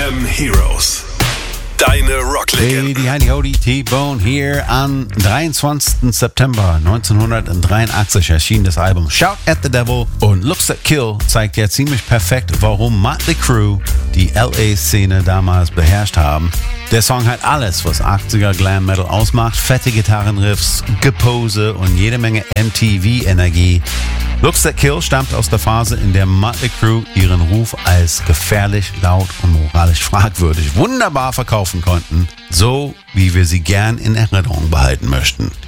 FM Heroes. Deine Rocklegenden. Hey, die Heidi Hody, T-Bone hier. Am 23. September 1983 erschien das Album Shout at the Devil und Looks That Kill zeigt ja ziemlich perfekt, warum Motley Crue die LA-Szene damals beherrscht haben. Der Song hat alles, was 80er Glam Metal ausmacht. Fette Gitarrenriffs, Gepose und jede Menge MTV-Energie. Looks That Kill stammt aus der Phase, in der Motley Crue ihren Ruf als gefährlich, laut und moralisch fragwürdig wunderbar verkaufen konnten, so wie wir sie gern in Erinnerung behalten möchten.